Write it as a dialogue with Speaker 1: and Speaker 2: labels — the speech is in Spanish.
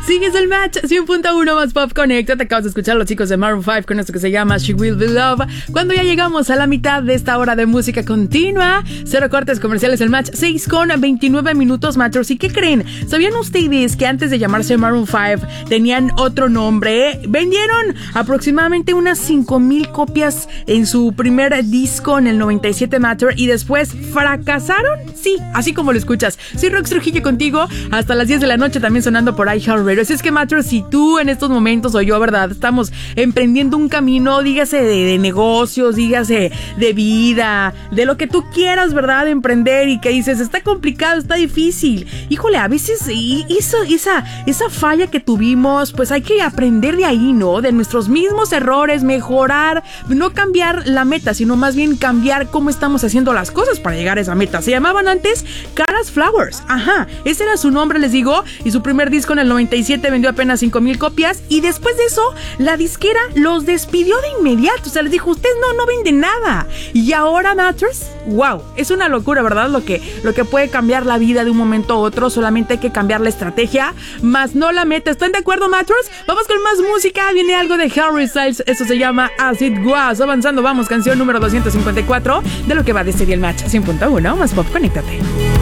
Speaker 1: Sigues el match 100.1 más pop connect. Te acabas de escuchar a los chicos de Maroon 5 con esto que se llama She Will Be Love. Cuando ya llegamos a la mitad de esta hora de música continua, cero cortes comerciales, el match 6:29 matchers. ¿Y qué creen? ¿Sabían ustedes que antes de llamarse Maroon 5 tenían otro nombre? Vendieron aproximadamente unas 5,000 copias en su primer disco en el 97 Matter y después fracasaron. Sí, así como lo escuchas. Soy Rox Trujillo contigo hasta las 10 de la noche, también sonando por iHeartRadio. Así es que, Matter, si tú en estos momentos o yo, ¿verdad?, estamos emprendiendo un camino, dígase de negocios, dígase de vida, de lo que tú quieras, ¿verdad?, emprender, y que dices, está complicado, está difícil. Híjole, a veces esa falla que tuvimos, pues hay que aprender de ahí, ¿no? De nuestros mismos errores, mejorar, no cambiar la meta, sino más bien cambiar cómo estamos haciendo las cosas para llegar a esa meta. Se llamaban antes Caras Flowers. Ajá, ese era su nombre, les digo, y su primer disco en el 97 vendió apenas 5,000 copias, y después de eso, la disquera los despidió de inmediato. O sea, les dijo, ustedes no venden nada. Y ahora, Matters, wow, es una locura, ¿verdad? Lo que puede cambiar la vida de un momento a otro. Solamente hay que cambiar la estrategia, más no la meta. ¿Están de acuerdo, Matters? Vamos con más música. Viene algo de Harry Styles. Eso se llama As It Was. Avanzando, vamos, canción número 254 de lo que va de este día el match 100.1 más pop. Conéctate.